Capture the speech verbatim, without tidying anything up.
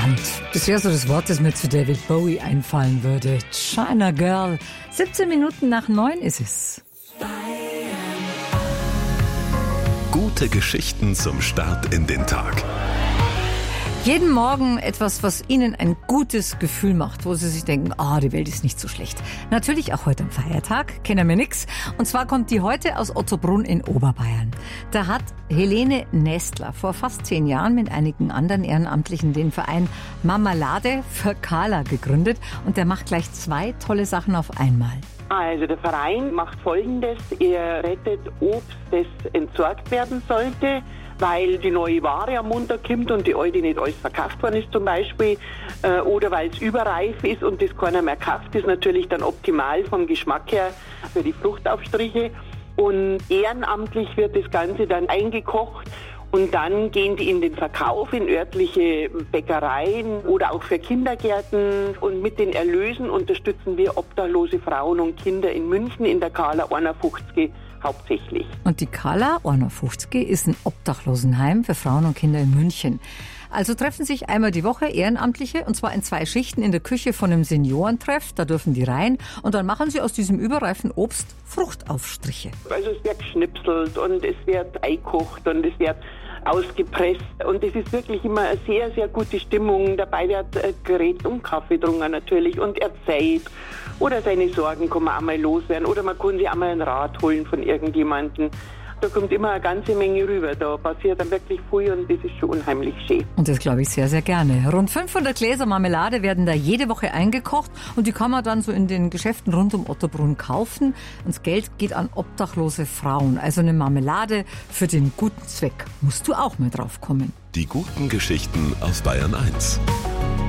Land. Das wäre so das Wort, das mir zu David Bowie einfallen würde. China Girl. siebzehn Minuten nach neun ist es. Gute Geschichten zum Start in den Tag. Jeden Morgen etwas, was Ihnen ein gutes Gefühl macht, wo Sie sich denken, ah, die Welt ist nicht so schlecht. Natürlich auch heute am Feiertag, kennen wir nix. Und zwar kommt die heute aus Ottobrunn in Oberbayern. Da hat Helene Nestler vor fast zehn Jahren mit einigen anderen Ehrenamtlichen den Verein Marmelade für Carla gegründet. Und der macht gleich zwei tolle Sachen auf einmal. Also der Verein macht Folgendes, er rettet Obst, das entsorgt werden sollte, weil die neue Ware am Montag kommt und die alte nicht alles verkauft worden ist zum Beispiel, äh, oder weil es überreif ist und das keiner mehr kauft, ist natürlich dann optimal vom Geschmack her für die Fruchtaufstriche. Und ehrenamtlich wird das Ganze dann eingekocht und dann gehen die in den Verkauf in örtliche Bäckereien oder auch für Kindergärten. Und mit den Erlösen unterstützen wir obdachlose Frauen und Kinder in München in der Carla einundfünfzig hauptsächlich. Und die Carla einundfünfzig ist ein Obdachlosenheim für Frauen und Kinder in München. Also treffen sich einmal die Woche Ehrenamtliche, und zwar in zwei Schichten in der Küche von einem Seniorentreff. Da dürfen die rein und dann machen sie aus diesem überreifen Obst Fruchtaufstriche. Also es wird geschnipselt und es wird eingekocht und es wird ausgepresst und es ist wirklich immer eine sehr, sehr gute Stimmung. Dabei wird äh, geredet um Kaffee getrunken natürlich und erzählt oder seine Sorgen kann man einmal loswerden oder man kann sich einmal einen Rat holen von irgendjemandem. Da kommt immer eine ganze Menge rüber. Da passiert dann wirklich viel und das ist schon unheimlich schön. Und das glaube ich sehr, sehr gerne. Rund fünfhundert Gläser Marmelade werden da jede Woche eingekocht und die kann man dann so in den Geschäften rund um Ottobrunn kaufen. Und das Geld geht an obdachlose Frauen. Also eine Marmelade für den guten Zweck. Musst du auch mal drauf kommen. Die guten Geschichten auf Bayern eins.